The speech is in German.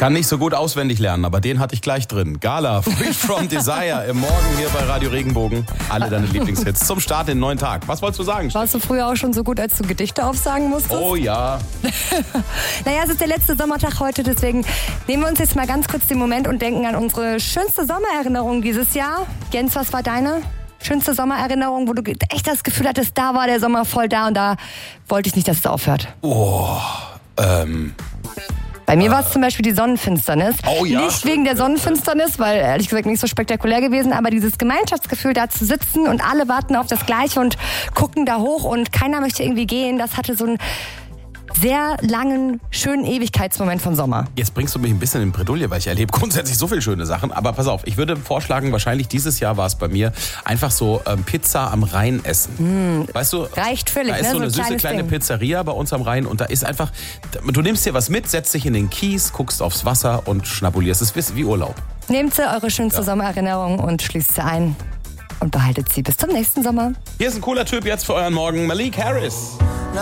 kann nicht so gut auswendig lernen, aber den hatte ich gleich drin. Gala, Free From Desire im Morgen hier bei Radio Regenbogen. Alle deine Lieblingshits zum Start in den neuen Tag. Was wolltest du sagen? Warst du früher auch schon so gut, als du Gedichte aufsagen musstest? Oh ja. Naja, es ist der letzte Sommertag heute, deswegen nehmen wir uns jetzt mal ganz kurz den Moment und denken an unsere schönste Sommererinnerung dieses Jahr. Jens, was war deine schönste Sommererinnerung, wo du echt das Gefühl hattest, da war der Sommer voll da und da wollte ich nicht, dass es aufhört? Bei mir war es zum Beispiel die Sonnenfinsternis. Oh ja. Nicht wegen der Sonnenfinsternis, weil ehrlich gesagt nicht so spektakulär gewesen, aber dieses Gemeinschaftsgefühl, da zu sitzen und alle warten auf das Gleiche und gucken da hoch und keiner möchte irgendwie gehen, das hatte so einen sehr langen, schönen Ewigkeitsmoment vom Sommer. Jetzt bringst du mich ein bisschen in Bredouille, weil ich erlebe grundsätzlich so viele schöne Sachen. Aber pass auf, ich würde vorschlagen, wahrscheinlich dieses Jahr war es bei mir, einfach so Pizza am Rhein essen. Weißt du, reicht völlig, da ist so eine süße kleine Pizzeria bei uns am Rhein und da ist einfach, du nimmst dir was mit, setzt dich in den Kies, guckst aufs Wasser und schnabulierst. Es ist wie Urlaub. Nehmt sie eure schönste Sommererinnerung und schließt sie ein und behaltet sie bis zum nächsten Sommer. Hier ist ein cooler Typ jetzt für euren Morgen, Malik Harris.